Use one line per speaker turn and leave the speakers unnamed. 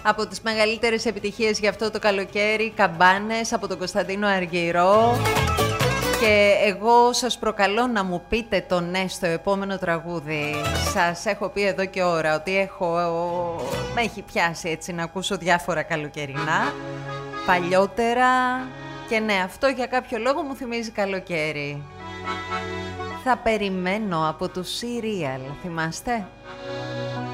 Από τις μεγαλύτερες επιτυχίες για αυτό το καλοκαίρι, Καμπάνες από τον Κωνσταντίνο Αργυρό. Και εγώ σας προκαλώ να μου πείτε το ναι στο επόμενο τραγούδι. Σας έχω πει εδώ και ώρα ότι με έχει πιάσει έτσι να ακούσω διάφορα καλοκαιρινά, παλιότερα. Και ναι, αυτό για κάποιο λόγο μου θυμίζει καλοκαίρι. Θα περιμένω από το Serial, θυμάστε?